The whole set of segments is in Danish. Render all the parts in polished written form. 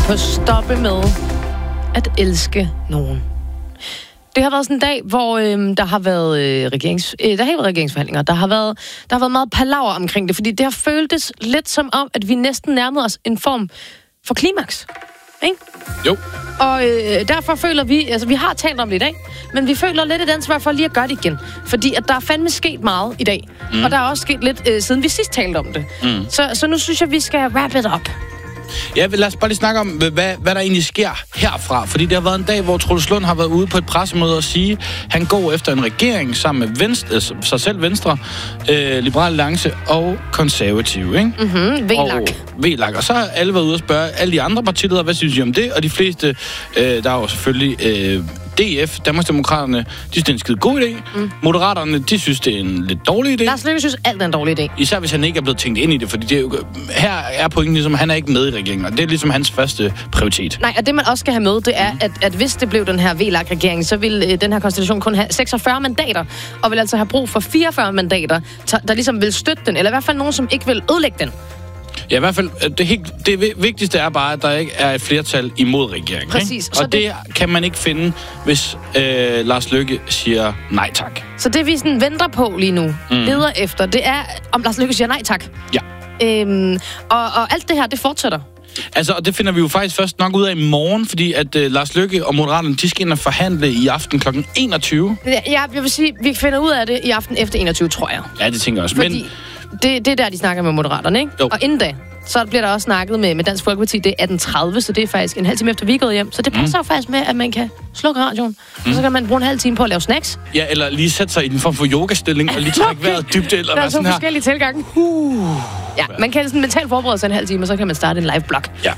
på stoppe med at elske nogen. Det har været sådan en dag, hvor der har været regeringsforhandlinger. Der har været meget palaver omkring det, fordi det har føltes lidt som om, at vi næsten nærmede os en form for klimaks. Ikke? Jo. Og derfor føler vi har talt om det i dag, men vi føler lidt et ansvar for lige at gøre det igen. Fordi at der er fandme sket meget i dag. Og der er også sket lidt, siden vi sidst talte om det. Så nu synes jeg, vi skal wrap it up. Ja, lad os bare lige snakke om, hvad der egentlig sker herfra. Fordi det har været en dag, hvor Troels Lund har været ude på et pressemøde og sige, at han går efter en regering sammen med sig selv Venstre, Liberal Alliance og Konservative, ikke? VLAK. Og så har alle været ude og spørge alle de andre partiledere, hvad synes I om det? Og de fleste, der er jo selvfølgelig DF, Danmarksdemokraterne, de synes, det er en skide god idé. Moderaterne, de synes, det er en lidt dårlig idé. Lars Løkke synes, alt er en dårlig idé. Især hvis han ikke er blevet tænkt ind i det, fordi det er jo, her er pointen ligesom, han er ikke med i regeringen, og det er ligesom hans første prioritet. Nej, og det man også skal have med, det er, at hvis det blev den her VLAK-regering, så vil den her konstellation kun have 46 mandater, og vil altså have brug for 44 mandater, der ligesom vil støtte den, eller i hvert fald nogen, som ikke vil ødelægge den. Ja, i hvert fald, det vigtigste er bare, at der ikke er et flertal imod regeringen. Præcis. Og det kan man ikke finde, hvis Lars Løkke siger nej tak. Så det vi sådan venter på lige nu, leder efter, det er, om Lars Løkke siger nej tak. Ja. Og alt det her, det fortsætter. Altså, og det finder vi jo faktisk først nok ud af i morgen, fordi at Lars Løkke og Moderaterne, de skal ind og forhandle i aften kl. 21. Ja, jeg vil sige, vi finder ud af det i aften efter 21, tror jeg. Ja, det tænker jeg også. Fordi det er der, de snakker med Moderaterne, ikke? Jo. Og inden da, så bliver der også snakket med Dansk Folkeparti, det er 18.30, så det er faktisk en halv time efter, vi er gået hjem. Så det passer jo faktisk med, at man kan slukke radioen, og så kan man bruge en halv time på at lave snacks. Ja, eller lige sætte sig i en form for yogastilling, og lige trække vejret dybt, eller hvad sådan her. Der er så forskellige tilgange. Ja, man kan sådan mentalt forberede sig en halv time, og så kan man starte en live-blog. Ja.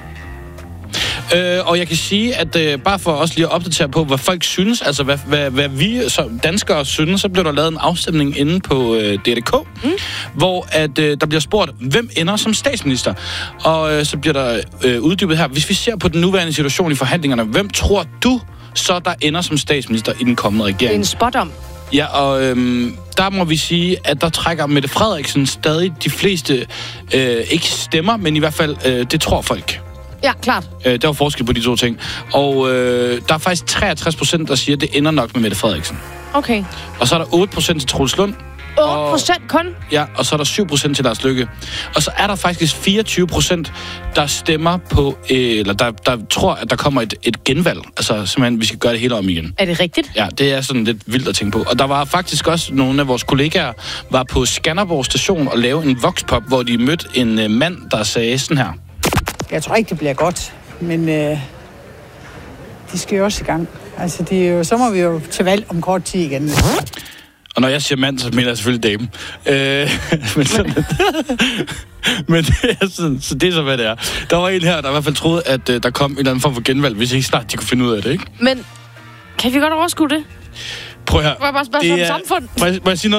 Og jeg kan sige, at bare for også lige at opdatere på, hvad folk synes, altså hvad vi som danskere synes, så bliver der lavet en afstemning inde på DDK, hvor at der bliver spurgt, hvem ender som statsminister? Og så bliver der uddybet her, hvis vi ser på den nuværende situation i forhandlingerne, hvem tror du så, der ender som statsminister i den kommende regering? Det er en spot om. Ja, og der må vi sige, at der trækker Mette Frederiksen stadig de fleste, ikke stemmer, men i hvert fald, det tror folk. Ja, klart. Der var forskel på de to ting. Og der er faktisk 63%, der siger, at det ender nok med Mette Frederiksen. Okay. Og så er der 8% til Troels Lund. 8% kun? Ja, og så er der 7% til Lars Løkke. Og så er der faktisk 24%, der stemmer på, eller der tror, at der kommer et genvalg. Altså simpelthen, vi skal gøre det hele om igen. Er det rigtigt? Ja, det er sådan lidt vildt at tænke på. Og der var faktisk også nogle af vores kollegaer, var på Skanderborg station og lave en voxpop, hvor de mødte en mand, der sagde sådan her. Jeg tror ikke, det bliver godt, men de skal jo også i gang. Altså, så må vi jo til valg om kort tid igen. Og når jeg siger mand, så mener jeg selvfølgelig dame. Men det er sådan, så det er så, hvad det er. Der var en her, der i hvert fald troede, at der kom en eller anden form for genvalg, hvis ikke snart de kunne finde ud af det, ikke? Men kan vi godt overskue det? Prøv her. Må jeg bare spørge som samfund? Må jeg sige noget?